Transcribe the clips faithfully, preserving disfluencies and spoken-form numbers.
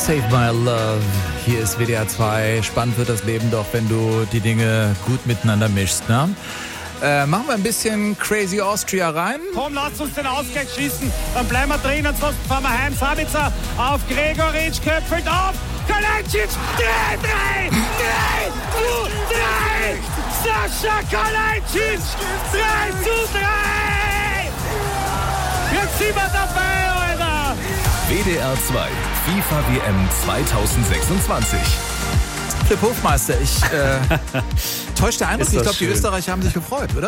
Save My Love. Hier ist W D R zwei. Spannend wird das Leben doch, wenn du die Dinge gut miteinander mischst, ne? Äh, machen wir ein bisschen Crazy Austria rein. Komm, lass uns den Ausgleich schießen. Dann bleiben wir drin, ansonsten fahren wir heim. Sabitzer auf Gregoritsch, köpfelt auf. Kalajdzic, drei, drei, drei, zu drei. Sascha Kalajdzic, drei zu drei. Jetzt sind wir dabei, Alter. W D R zwei, FIFA W M zweitausendsechsundzwanzig. Flip Hofmeister, ich äh, täuscht der Eindruck, ich glaube, die Österreicher haben sich gefreut, oder?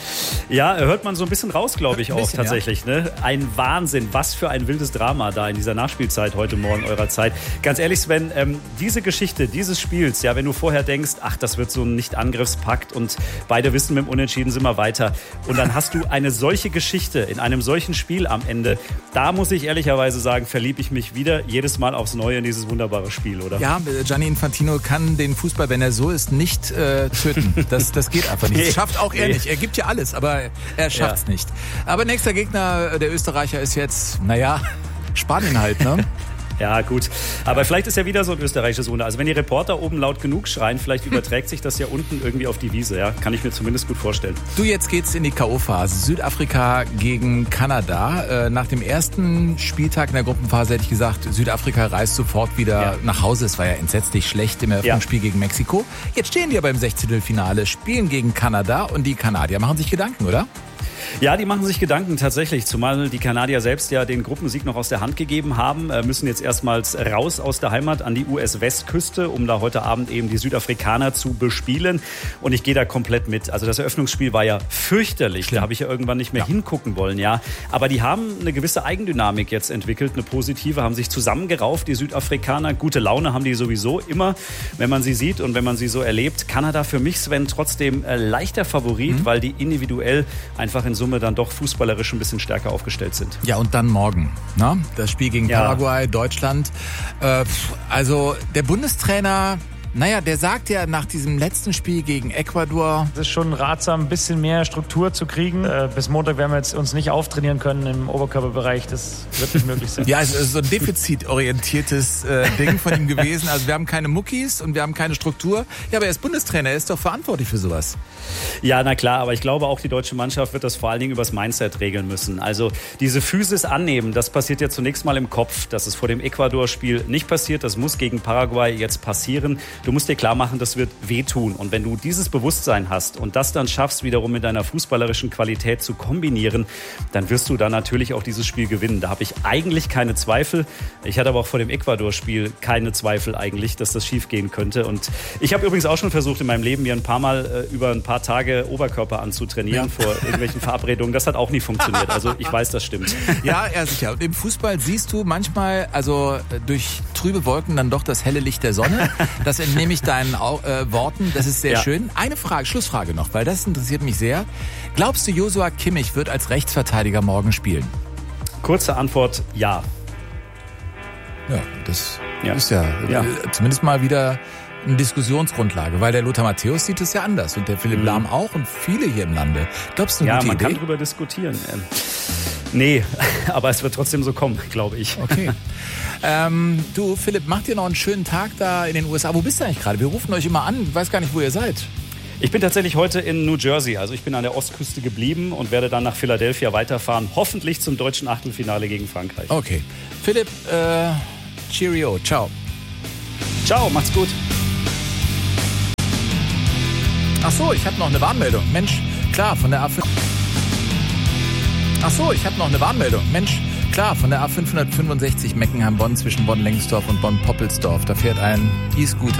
Ja, hört man so ein bisschen raus, glaube ich, auch bisschen, tatsächlich. Ja. Ne? Ein Wahnsinn, was für ein wildes Drama da in dieser Nachspielzeit heute Morgen eurer Zeit. Ganz ehrlich, Sven, ähm, diese Geschichte dieses Spiels, ja, wenn du vorher denkst, ach, das wird so ein Nicht-Angriffspakt und beide wissen, mit dem Unentschieden sind wir weiter. Und dann hast du eine solche Geschichte in einem solchen Spiel am Ende. Da muss ich ehrlicherweise sagen, verliebe ich mich wieder jedes Mal aufs Neue in dieses wunderbare Spiel, oder? Ja, Gianni Infantino kann den Fußball, wenn er so ist, nicht äh, töten. Das, das geht einfach nicht. Nee, das schafft auch er nee. nicht. Er gibt ja alles, aber er schafft's ja. nicht. Aber nächster Gegner der Österreicher ist jetzt, naja, Spanien halt, ne? Ja, gut. Aber vielleicht ist ja wieder so ein österreichisches Wunder. Also wenn die Reporter oben laut genug schreien, vielleicht überträgt sich das ja unten irgendwie auf die Wiese. Ja, kann ich mir zumindest gut vorstellen. Du, jetzt geht's in die K O-Phase. Südafrika gegen Kanada. Äh, nach dem ersten Spieltag in der Gruppenphase hätte ich gesagt, Südafrika reist sofort wieder ja. nach Hause. Es war ja entsetzlich schlecht im Eröffnungsspiel ja. gegen Mexiko. Jetzt stehen die aber im Sechzehntelfinale, spielen gegen Kanada und die Kanadier machen sich Gedanken, oder? Ja, die machen sich Gedanken tatsächlich, zumal die Kanadier selbst ja den Gruppensieg noch aus der Hand gegeben haben, äh, müssen jetzt erstmals raus aus der Heimat an die U S-Westküste, um da heute Abend eben die Südafrikaner zu bespielen. Und ich gehe da komplett mit. Also das Eröffnungsspiel war ja fürchterlich, Schlimm. Da habe ich ja irgendwann nicht mehr ja. hingucken wollen, ja. Aber die haben eine gewisse Eigendynamik jetzt entwickelt, eine positive, haben sich zusammengerauft, die Südafrikaner. Gute Laune haben die sowieso immer, wenn man sie sieht und wenn man sie so erlebt. Kanada für mich, Sven, trotzdem äh, leichter Favorit, mhm. weil die individuell einfach in Summe dann doch fußballerisch ein bisschen stärker aufgestellt sind. Ja, und dann morgen, ne? Das Spiel gegen ja. Paraguay, Deutschland. Äh, also der Bundestrainer, naja, der sagt ja nach diesem letzten Spiel gegen Ecuador... Es ist schon ratsam, ein bisschen mehr Struktur zu kriegen. Äh, bis Montag werden wir jetzt uns nicht auftrainieren können im Oberkörperbereich. Das wird nicht möglich sein. Ja, es ist so ein defizitorientiertes äh, Ding von ihm gewesen. Also wir haben keine Muckis und wir haben keine Struktur. Ja, aber er ist Bundestrainer, er ist doch verantwortlich für sowas. Ja, na klar, aber ich glaube auch die deutsche Mannschaft wird das vor allen Dingen übers Mindset regeln müssen. Also diese Physis annehmen, das passiert ja zunächst mal im Kopf. Das ist vor dem Ecuador-Spiel nicht passiert. Das muss gegen Paraguay jetzt passieren. Du musst dir klar machen, das wird wehtun. Und wenn du dieses Bewusstsein hast und das dann schaffst, wiederum mit deiner fußballerischen Qualität zu kombinieren, dann wirst du dann natürlich auch dieses Spiel gewinnen. Da habe ich eigentlich keine Zweifel. Ich hatte aber auch vor dem Ecuador-Spiel keine Zweifel eigentlich, dass das schief gehen könnte. Und ich habe übrigens auch schon versucht in meinem Leben, mir ein paar Mal äh, über ein paar Tage Oberkörper anzutrainieren ja. vor irgendwelchen Verabredungen. Das hat auch nie funktioniert. Also ich weiß, das stimmt. Ja, ja, sicher. Und im Fußball siehst du manchmal, also durch trübe Wolken dann doch das helle Licht der Sonne. Das entnehme ich deinen äh, Worten. Das ist sehr ja. schön. Eine Frage, Schlussfrage noch, weil das interessiert mich sehr. Glaubst du, Joshua Kimmich wird als Rechtsverteidiger morgen spielen? Kurze Antwort, ja. Ja, das ja. ist ja, ja zumindest mal wieder eine Diskussionsgrundlage, weil der Lothar Matthäus sieht es ja anders und der Philipp mhm. Lahm auch und viele hier im Lande. Glaubst du, eine ja, gute man Idee? kann drüber diskutieren. Ähm, nee, aber es wird trotzdem so kommen, glaube ich. Okay. ähm, du, Philipp, macht ihr noch einen schönen Tag da in den U S A? Wo bist du eigentlich gerade? Wir rufen euch immer an. Ich weiß gar nicht, wo ihr seid. Ich bin tatsächlich heute in New Jersey. Also ich bin an der Ostküste geblieben und werde dann nach Philadelphia weiterfahren. Hoffentlich zum deutschen Achtelfinale gegen Frankreich. Okay. Philipp, äh, Cheerio. Ciao. Ciao, macht's gut. Ach so, ich habe noch eine Warnmeldung. Mensch, klar, von der A fünf. Ach so, ich habe noch eine Warnmeldung. Mensch, klar, von der A fünfhundertfünfundsechzig Meckenheim-Bonn zwischen Bonn-Lengsdorf und Bonn-Poppelsdorf. Da fährt ein E-Scooter